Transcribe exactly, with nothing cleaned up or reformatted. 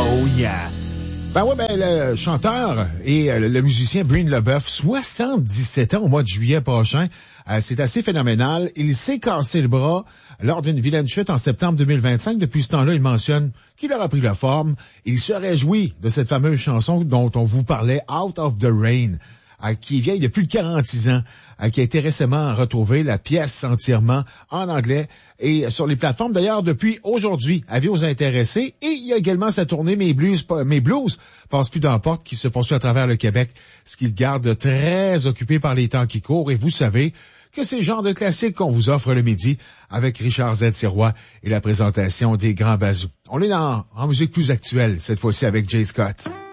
Oh yeah! Ben oui, ben le chanteur et le, le musicien Breen LeBeuf, soixante-dix-sept ans au mois de juillet prochain, euh, c'est assez phénoménal. Il s'est cassé le bras lors d'une vilaine chute en septembre deux mille vingt-cinq. Depuis ce temps-là, il mentionne qu'il aura pris la forme. Il se réjouit de cette fameuse chanson dont on vous parlait, Out of the Rain, euh, qui est vieille de plus de quarante-six ans, euh, qui a été récemment retrouvée, la pièce entièrement en anglais et sur les plateformes d'ailleurs depuis aujourd'hui. Avis aux intéressés. Et il y a également sa tournée Mes Blues, Mes Blues passe plus d'un porte qui se poursuit à travers le Québec, ce qui le garde très occupé par les temps qui courent. Et vous savez que c'est le genre de classique qu'on vous offre le midi avec Richard Z. Sirois et la présentation des Grands Bazous. On est dans, en musique plus actuelle, cette fois-ci avec Jay Scott.